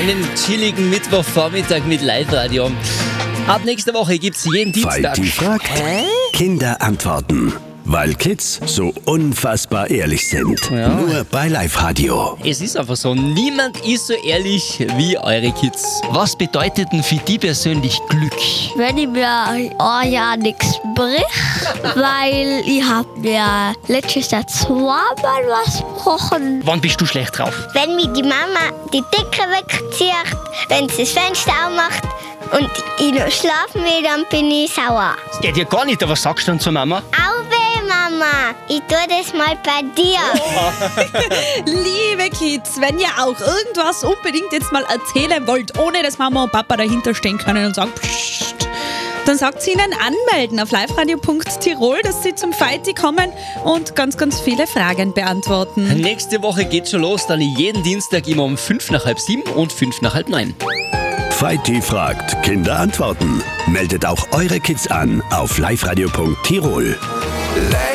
einen chilligen Mittwochvormittag mit Live-Radio. Ab nächster Woche gibt's jeden Dienstag. Falti fragt, Kinder antworten. Weil Kids so unfassbar ehrlich sind. Ja. Nur bei Live-Radio. Es ist einfach so, niemand ist so ehrlich wie eure Kids. Was bedeutet denn für die persönlich Glück? Wenn ich mir ein Jahr nichts bricht, weil ich hab mir letztes Jahr zweimal was gebrochen. Wann bist du schlecht drauf? Wenn mir die Mama die Decke wegzieht, wenn sie das Fenster aufmacht und ich noch schlafen will, dann bin ich sauer. Das geht ja gar nicht, aber was sagst du dann zur Mama? Auweh, Mama, ich tue das mal bei dir. Liebe Kids, wenn ihr auch irgendwas unbedingt jetzt mal erzählen wollt, ohne dass Mama und Papa dahinter stehen können und sagen, Psst, dann sagt sie ihnen anmelden auf liveradio.tirol, dass sie zum Falti kommen und ganz, ganz viele Fragen beantworten. Nächste Woche geht's schon los, dann jeden Dienstag immer um 5 nach halb 7 und 5 nach halb 9. Falti fragt, Kinder antworten. Meldet auch eure Kids an auf liveradio.tirol.